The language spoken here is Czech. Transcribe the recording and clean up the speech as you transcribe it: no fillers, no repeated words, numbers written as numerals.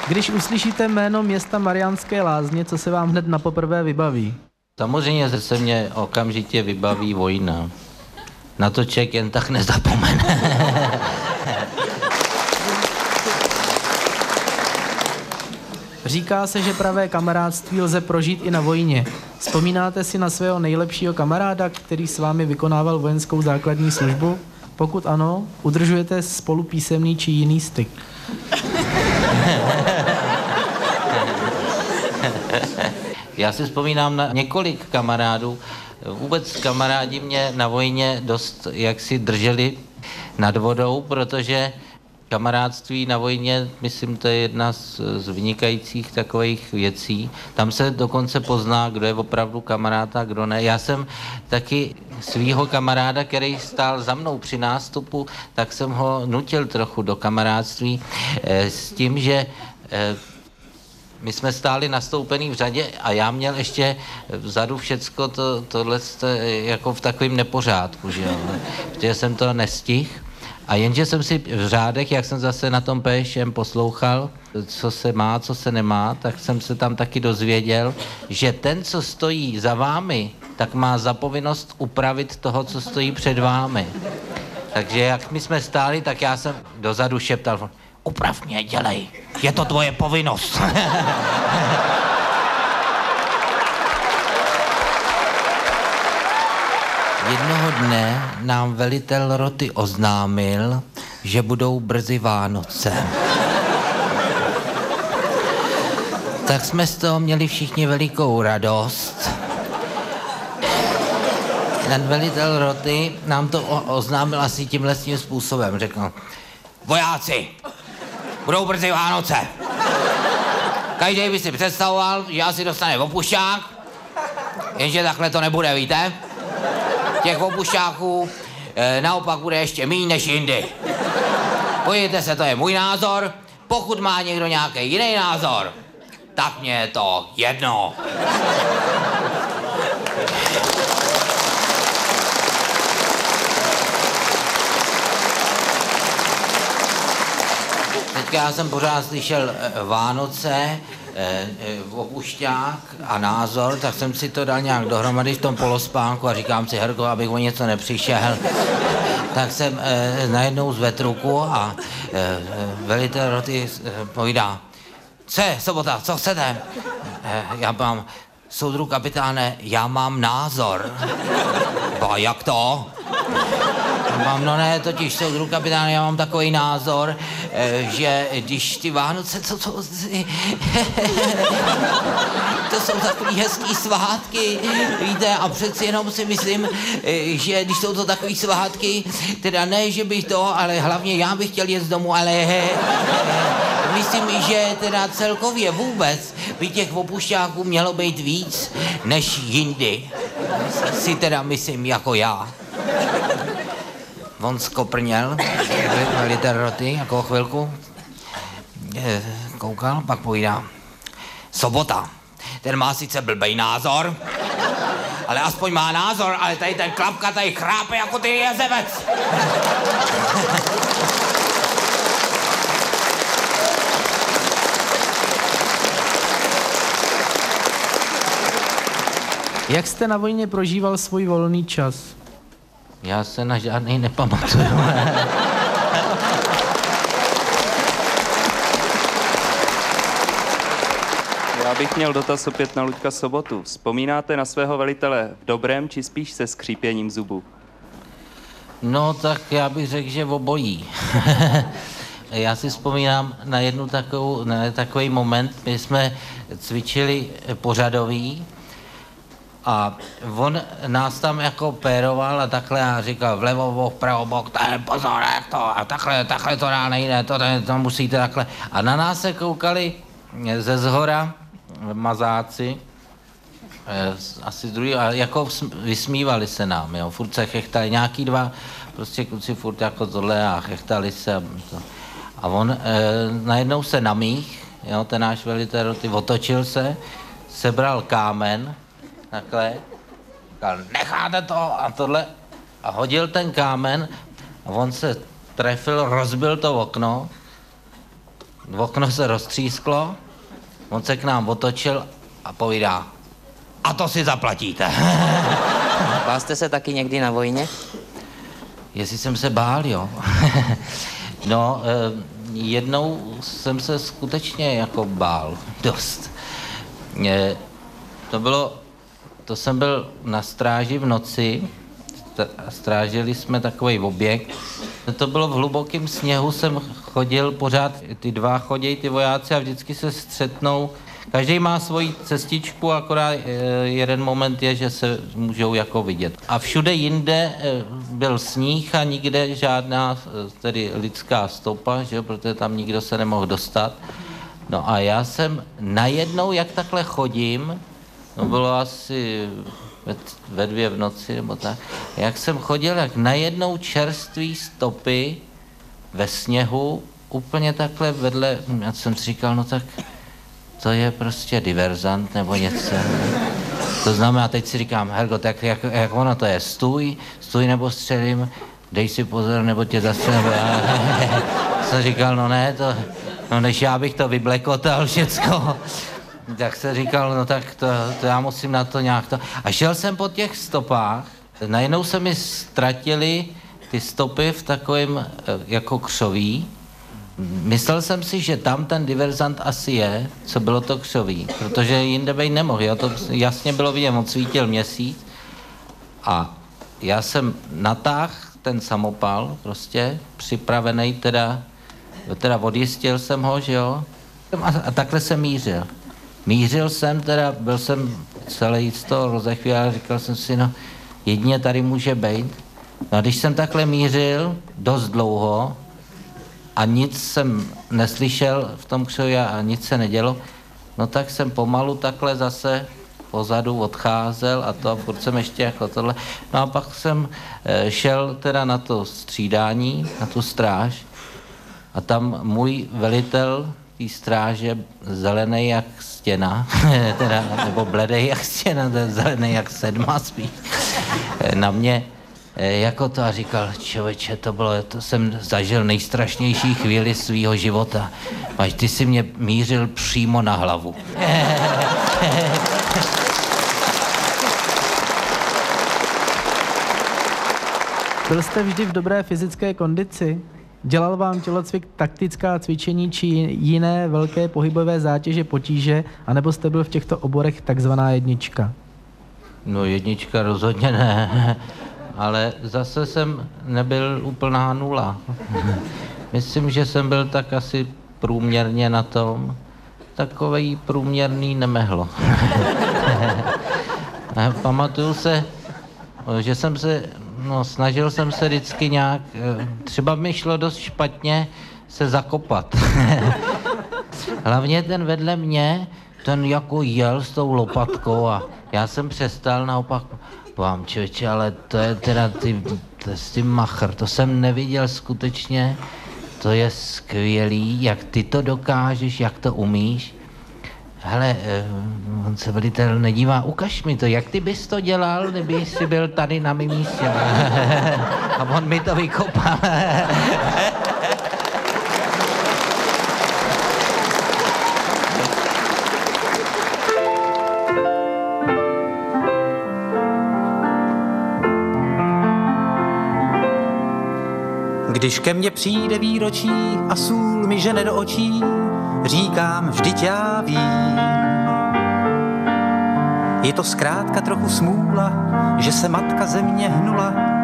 Když uslyšíte jméno města Mariánské Lázně, co se vám hned na poprvé vybaví? Samozřejmě se mě okamžitě vybaví vojna. Na to člověk jen tak nezapomene. Říká se, že pravé kamarádství lze prožít i na vojně. Vzpomínáte si na svého nejlepšího kamaráda, který s vámi vykonával vojenskou základní službu? Pokud ano, udržujete spolu písemný či jiný styk? Já si vzpomínám na několik kamarádů. Vůbec kamarádi mě na vojně dost jaksi drželi nad vodou, protože kamarádství na vojně, myslím, to je jedna z vynikajících takových věcí. Tam se dokonce pozná, kdo je opravdu kamarád a kdo ne. Já jsem taky svýho kamaráda, který stál za mnou při nástupu, tak jsem ho nutil trochu do kamarádství s tím, že my jsme stáli nastoupený v řadě a já měl ještě vzadu všecko tohle jako v takovém nepořádku, že jo. Protože jsem to nestihl. A jenže jsem si v řádech, jak jsem zase na tom PŠM poslouchal, co se má, co se nemá, tak jsem se tam taky dozvěděl, že ten, co stojí za vámi, tak má za povinnost upravit toho, co stojí před vámi. Takže jak my jsme stáli, tak já jsem dozadu šeptal, uprav mě, dělej, je to tvoje povinnost. Jednoho dne nám velitel roty oznámil, že budou brzy Vánoce. Tak jsme z toho měli všichni velikou radost. Ten velitel roty nám to oznámil asi tímhle tím způsobem. Řekl, vojáci, budou brzy Vánoce. Každý by si představoval, že asi dostane opušťák, jenže takhle to nebude, víte? Těch opušťáků naopak bude ještě míň než jindy. Podívejte se, to je můj názor. Pokud má někdo nějaký jiný názor, tak mě je to jedno. Teďka já jsem pořád slyšel Vánoce, opušťák a názor, tak jsem si to dal nějak dohromady v tom polospánku a říkám si, Herko, abych o něco nepřišel. Tak jsem najednou zvedl ruku a velitel roty povídá, Sobota, co chcete? Já mám, soudru kapitáne, já mám názor. A jak to? No ne, totiž soudru kapitáne, já mám takový názor, že když ty Vánoce, to jsou takový hezký svátky, víte, a přeci jenom si myslím, že když jsou to takový svátky, teda ne, že bych to, ale hlavně já bych chtěl jet z domu, ale myslím, že teda celkově vůbec by těch opušťáků mělo být víc než jindy. Si teda myslím jako já. On skoprněl, velitel roty, jako chvilku koukal, pak povídá, Sobota, ten má sice blbej názor, ale aspoň má názor, ale tady ten Klapka tady chrápe jako ty jezevec. Jak jste na vojně prožíval svůj volný čas? Já se na žádnej nepamatuju. Já bych měl dotaz opět na Luďka Sobotu. Vzpomínáte na svého velitele v dobrém, či spíš se skřípěním zubů? No, tak já bych řekl, že obojí. Já si vzpomínám na takový moment, my jsme cvičili pořadový a on nás tam jako péroval a takhle a říkal vlevo bok, vpravo bok, tady pozor, jak to, a takhle to dá, nejde, to musíte takhle. A na nás se koukali ze zhora mazáci, asi z druhý, a jako vysmívali se nám, jo, furt se chechtali, nějaký dva prostě kluci furt jako tohle a chechtali se a on najednou se namích, jo, ten náš velitel roty, otočil se, sebral kámen, takhle, říkal, necháte to a tohle a hodil ten kámen a on se trefil, rozbil to okno okno se roztřísklo, on se k nám otočil a povídá, a to si zaplatíte. Bál jste se taky někdy na vojně? Jestli jsem se bál, jo. No, jednou jsem se skutečně jako bál dost. To jsem byl na stráži v noci, strážili jsme takový objekt. To bylo v hlubokém sněhu, jsem chodil pořád, ty dva chodí, ty vojáci a vždycky se střetnou. Každý má svoji cestičku, akorát jeden moment je, že se můžou jako vidět. A všude jinde byl sníh a nikde žádná tedy lidská stopa, že? Protože tam nikdo se nemohl dostat. No a já jsem najednou, jak takhle chodím, no bylo asi ve 2 v noci nebo tak, jak jsem chodil, jak najednou čerstvý stopy ve sněhu, úplně takhle vedle, já jsem si říkal, no tak to je prostě diverzant nebo něco. To znamená, teď si říkám, Helgo, tak jak ono to je, stůj nebo střelím, dej si pozor, nebo tě zastřelím. Jsem říkal, no ne, no než já bych to vyblekotal všecko. Tak jsem říkal, no tak to já musím na to nějak to. A šel jsem po těch stopách, najednou se mi ztratily ty stopy v takovém jako křoví. Myslel jsem si, že tam ten diverzant asi je, co bylo to křoví, protože jinde být nemohl, jo? To jasně bylo vidět, on svítil měsíc a já jsem natáhl ten samopal, prostě připravený, teda odjistil jsem ho, že jo, a takhle jsem mířil. Mířil jsem, teda byl jsem celý z toho rozechvěl a říkal jsem si, no jedině tady může být. No a když jsem takhle mířil dost dlouho, a nic jsem neslyšel v tom křovi a nic se nedělo, no tak jsem pomalu takhle zase pozadu odcházel a to a furt jsem ještě jako tohle. No a pak jsem šel teda na to střídání, na tu stráž a tam můj velitel té stráže zelený jak stěna, teda, nebo bledej jak stěna, zelený jak sedma spíš, na mě jako to a říkal, člověče, to jsem zažil nejstrašnější chvíli svýho života. Až ty si mě mířil přímo na hlavu. Byl jste vždy v dobré fyzické kondici? Dělal vám tělocvik taktická cvičení či jiné velké pohybové zátěže potíže, anebo jste byl v těchto oborech takzvaná jednička? No jednička rozhodně ne. Ale zase jsem nebyl úplná nula. Myslím, že jsem byl tak asi průměrně na tom. Takovej průměrný nemehlo. Pamatuju se, že jsem se, snažil jsem se vždycky nějak, třeba mi šlo dost špatně se zakopat. Hlavně ten vedle mě, ten jako jel s tou lopatkou a já jsem přestal naopak. Vám člověče, ale to je teda ty machr, to jsem neviděl skutečně, to je skvělý, jak ty to dokážeš, jak to umíš. Hele, on se velitel nedívá, ukaž mi to, jak ty bys to dělal, kdyby jsi byl tady na mém místě. A on mi to vykopal. Když ke mně přijde výročí a sůl mi žene do očí, říkám, vždyť já vím. Je to zkrátka trochu smůla, že se matka země hnula